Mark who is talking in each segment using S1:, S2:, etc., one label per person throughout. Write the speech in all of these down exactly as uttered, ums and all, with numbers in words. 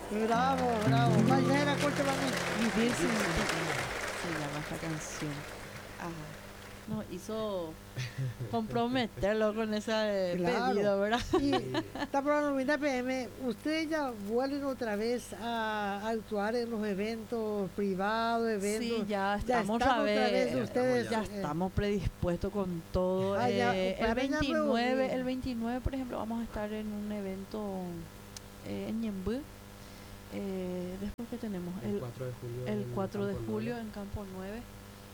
S1: Bravo, bravo. Vaya, era corte para mí.
S2: Vivir sin ti se llama esta canción. Ajá. Nos hizo comprometerlo con ese
S1: Claro.
S2: pedido, ¿verdad?
S1: Y está por la novena P M. ¿Ustedes ya vuelven otra vez a, a actuar en los eventos privados, eventos?
S2: Sí, ya
S1: Ya
S2: estamos
S1: están
S2: otra vez,
S1: ustedes.
S2: ya
S1: eh,
S2: estamos predispuestos con todo.
S1: Ah, ya,
S2: Eh, el
S1: para ya
S2: veintinueve,
S1: reunir.
S2: el veintinueve, por ejemplo, vamos a estar en un evento eh, en Ñemby. Eh, después que tenemos
S3: El
S2: el,
S3: cuatro de julio.
S2: el
S3: en
S2: cuatro de
S3: Campo
S2: julio
S3: Nueve.
S2: en Campo nueve.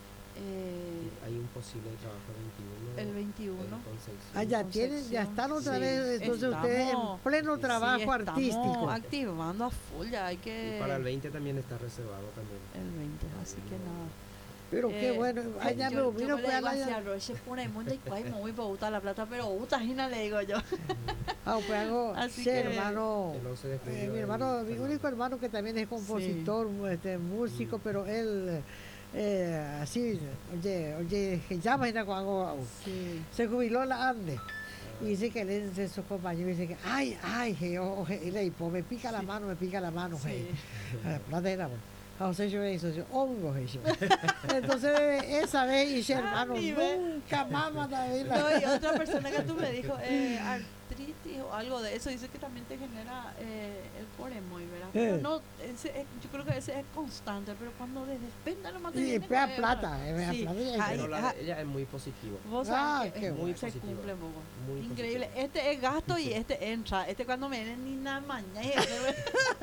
S2: Eh,
S3: Hay un posible trabajo veintiuno.
S2: el veintiuno.
S3: en Concepción.
S1: Ah, ya tienen, ya están otra
S2: Sí,
S1: vez, entonces
S2: estamos-
S1: ustedes en pleno
S3: sí,
S1: trabajo
S2: sí, estamos
S1: artístico.
S2: activando a full, ya hay que...
S3: Y para el veinte también está reservado también.
S2: el veinte, así que nada.
S1: Pero qué
S2: Eh,
S1: bueno, allá me
S2: yo,
S1: vino
S2: yo
S1: pues
S2: le
S1: a
S2: digo así
S1: la...
S2: a Roche, pone mundo y cuay, muy gusta la plata, pero gusta Gina, le digo yo.
S1: Ah, pues hago,
S2: Así
S1: sí,
S2: que-
S1: hermano,
S3: El once de julio.
S1: eh, mi
S3: en
S1: hermano, mi
S3: Fernando.
S1: único hermano que también es compositor, este, músico,
S3: Mm.
S1: pero él, eh, así, oye, oye, que llama y cuando
S2: Sí.
S1: se jubiló la Ande. Y dice que él es de sus compañeros, dice que, ay, ay, que, oh, oh, y le dijo, me pica la mano, me pica la mano,
S2: Sí.
S1: hey. Ah, plata era, pues. A José yo hizo, yo, hongo, hey, yo. Entonces, esa vez, y ese hermano,
S2: mi ve.
S1: nunca más manda a verla.
S2: No, y otra persona que tú me dijo, eh, artritis o algo de eso, dice que también te genera eh, el coremoy, ¿verdad? Pero
S1: Eh.
S2: no, ese es- yo creo que ese es constante, pero cuando de despenda lo
S1: Y
S2: mantiene.
S1: pega plata, eh, pega
S2: Sí.
S1: plata, y-
S2: Ay,
S3: Pero la
S2: ah,
S3: de ella es muy positivo.
S2: vos
S1: Ah,
S2: sabés que
S1: qué
S2: es-
S3: bueno.
S2: se
S3: Muy positivo.
S2: cumple, Mogo.
S3: Muy
S2: Increíble. Este es gasto y este entra. Este cuando me viene ni nada mañana. y este-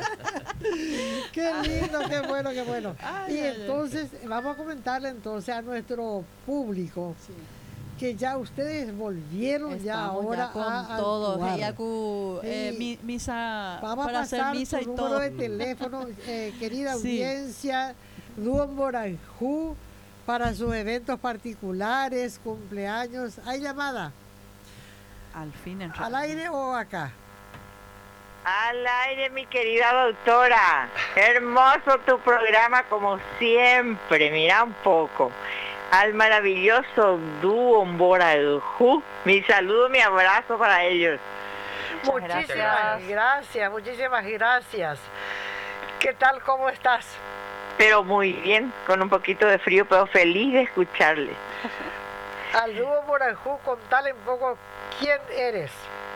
S1: Qué lindo, qué bueno, qué bueno.
S2: Ay,
S1: Y
S2: ay, ay.
S1: entonces, vamos a comentarle entonces a nuestro público
S2: Sí.
S1: que ya ustedes volvieron ya
S2: Estamos
S1: ahora
S2: ya con
S1: a
S2: todo.
S1: actuar.
S2: Yaku, eh,
S1: Sí.
S2: mi- misa
S1: Vamos
S2: para
S1: a
S2: hacer
S1: pasar
S2: misa y
S1: tu número
S2: todo.
S1: de teléfono, eh, querida
S2: Sí.
S1: audiencia, Dúo Moranjú, para sus eventos particulares, cumpleaños. ¿Hay llamada?
S2: Al fin entra.
S1: ¿Al aire o acá?
S4: Al aire, mi querida doctora. Hermoso tu programa como siempre. Mira un poco. Al maravilloso dúo Mborajú. Mi saludo, mi abrazo para ellos.
S5: Muchas
S1: Muchísimas
S5: gracias.
S1: gracias, muchísimas gracias. ¿Qué tal? ¿Cómo estás?
S4: Pero muy bien, con un poquito de frío, pero feliz de escucharles.
S1: Al dúo Moranjú, contale un poco quién eres.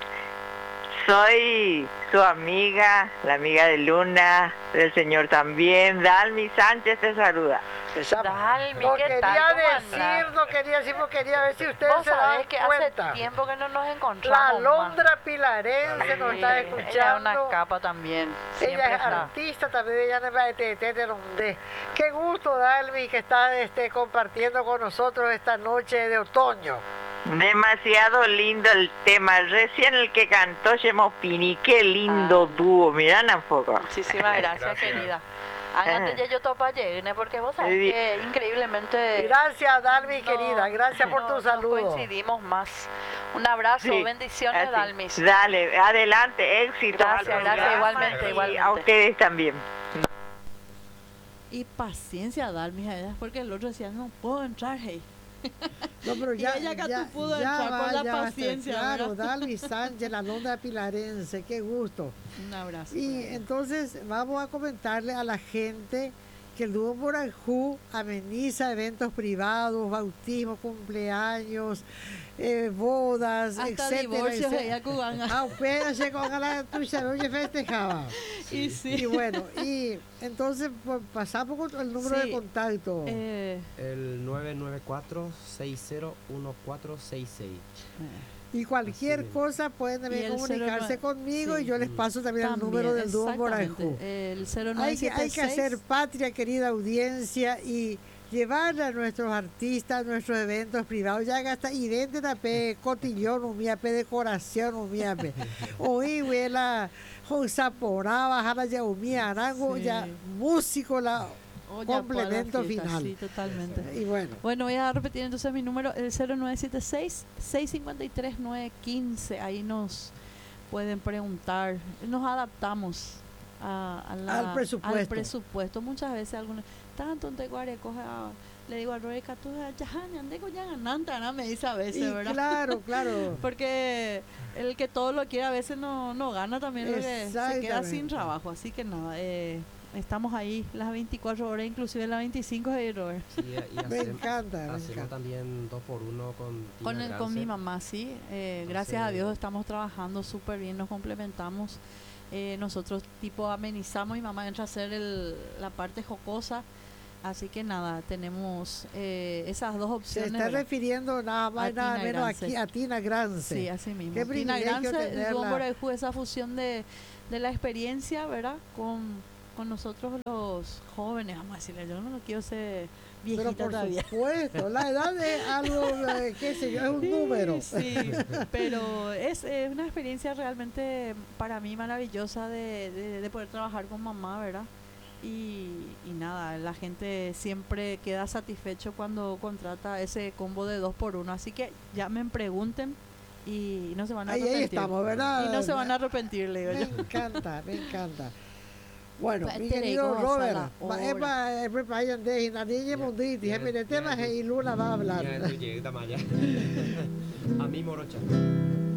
S4: Soy su amiga, la amiga de Luna, del señor también. Dalmi Sánchez te saluda.
S1: Se llama.
S5: Dalmi,
S1: no
S5: ¿qué
S1: quería
S5: tal? ¿Cómo
S1: decir,
S5: andás?
S1: no quería decir, no quería ver si ustedes
S5: Vos
S1: se dan
S5: sabés que hace
S1: cuenta.
S5: tiempo que no nos
S1: La
S5: encontramos.
S1: Alondra Pilarense nos está
S5: Ella es
S1: escuchando.
S5: una capa también. Siempre
S1: Ella es
S5: está.
S1: artista también, ella es de T T de donde. Qué gusto, Dalmi, que está este, compartiendo con nosotros esta noche de otoño.
S4: Demasiado lindo el tema. Recién el que cantó Shemopini, qué lindo dúo. Mirá un poco.
S5: Muchísimas gracias, querida. Hágate ya yo topa llegue, porque vos
S4: Sí.
S5: sabés que increíblemente
S1: Gracias, Dalmi,
S5: no-
S1: querida, gracias por
S5: no-
S1: tu
S5: no
S1: saludo.
S5: coincidimos más. Un abrazo,
S4: Sí,
S5: bendiciones,
S4: así.
S5: Dalmis.
S4: Dale, adelante, éxito. al
S5: Gracias, gracias,
S4: programa
S5: igualmente,
S4: y
S5: igualmente.
S4: a ustedes también.
S2: Y paciencia dar, mija, porque el otro decía, no puedo entrar, hey.
S1: No, pero
S2: Y
S1: ya,
S2: ella que
S1: ya,
S2: tú pudo
S1: ya
S2: entrar
S1: va,
S2: por la
S1: ya va a estar
S2: paciencia,
S1: claro,
S2: ¿verdad?
S1: Dalmi Sánchez, la Alondra Pilarense, qué gusto.
S2: Un abrazo.
S1: Y
S2: para ella.
S1: entonces vamos a comentarle a la gente que el dúo Moranjú ameniza eventos privados, bautismos, cumpleaños, eh, bodas,
S2: Hasta
S1: etcétera.
S2: divorcios
S1: etcétera.
S2: ella cubana.
S1: Ah, espérate, con la tuya, oye, festejaba.
S2: Y sí.
S1: Y bueno, y entonces pues, pasamos con el número
S2: Sí.
S1: de contacto.
S2: Eh,
S3: El nueve nueve cuatro, seis cero uno cuatro seis seis.
S1: Y cualquier
S3: Así mismo.
S1: cosa pueden también
S2: Y el
S1: comunicarse
S2: cero nueve
S1: conmigo
S2: sí.
S1: y yo les paso también, el
S2: también,
S1: número del dúo
S2: exactamente.
S1: Moranjú.
S2: El cero nueve
S1: Hay que,
S2: siete
S1: hay que
S2: seis.
S1: hacer patria, querida audiencia, y llevarle a nuestros artistas, a nuestros eventos privados, ya que hasta y venden a pe cotillón, un mía pe decoración, un mía pe. Oí, huela, Josaporá, bajara ya un mía arango,
S2: Sí.
S1: ya músico la
S2: Oh, ya para la
S1: complemento
S2: fiesta,
S1: final.
S2: Sí, totalmente.
S1: Y bueno,
S2: Bueno, voy a repetir entonces mi número, el cero nueve siete seis, seis cinco tres, nueve uno cinco. Ahí nos pueden preguntar. Nos adaptamos a, a la-
S1: Al presupuesto.
S2: al presupuesto. Muchas veces algunos, tanto en Teguare, coja le digo a Rebeca, tú ya ande con ya gananta, ¿no? Me dice a veces,
S1: Y
S2: ¿verdad?
S1: claro, claro.
S2: Porque el que todo lo quiere a veces no, no gana también, lo que se queda sin
S1: Exactamente.
S2: trabajo. Así que nada, eh, estamos ahí las veinticuatro horas, inclusive las veinticinco, eh, Robert.
S3: Sí, y
S1: Me
S3: hacemos,
S1: encanta, me
S3: hacemos
S1: encanta.
S3: también dos por uno con Tina
S2: Con, el, con mi
S3: Grancer.
S2: mamá, sí. Eh, gracias
S3: Entonces-
S2: a Dios estamos trabajando súper bien, nos complementamos. Eh, nosotros tipo amenizamos y mamá entra a hacer el, la parte jocosa. Así que nada, tenemos eh, esas dos
S1: Se
S2: opciones.
S1: está
S2: ¿verdad?
S1: refiriendo nada más
S2: A
S1: y nada
S2: Tina
S1: menos
S2: Grance.
S1: aquí a Tina Grance.
S2: Sí, así mismo.
S1: Qué
S2: Tina
S1: privilegio
S2: Grance,
S1: tenerla.
S2: Dúo Moraiju, esa fusión de, de la experiencia, ¿verdad? Con, con nosotros los jóvenes, vamos a decirle, yo no lo quiero ser
S1: Pero
S2: viejita
S1: por
S2: todavía.
S1: supuesto, la edad es algo, eh, qué sé yo, es un
S2: Sí,
S1: número.
S2: Sí, pero es eh, una experiencia realmente para mí maravillosa de, de, de poder trabajar con mamá, ¿verdad? Y, y nada, la gente siempre queda satisfecho cuando contrata ese combo de dos por uno. Así que llamen, pregunten y no se van a
S1: Ahí,
S2: arrepentir.
S1: ahí estamos, ¿verdad?
S2: Y no se van a arrepentir, le digo
S1: Me
S2: yo.
S1: encanta, me encanta. Bueno,
S2: Pues
S1: mi
S2: te
S1: querido
S2: digo,
S1: Robert,
S2: Sala,
S1: va-
S2: ahora.
S1: Epa, eh, prepayan de y nadie
S3: Ya,
S1: munditi,
S3: ya,
S1: mire,
S3: ya,
S1: temas
S3: ya.
S1: y Luna va a hablar.
S3: Ya, ya, ya, ya. A mí morocha.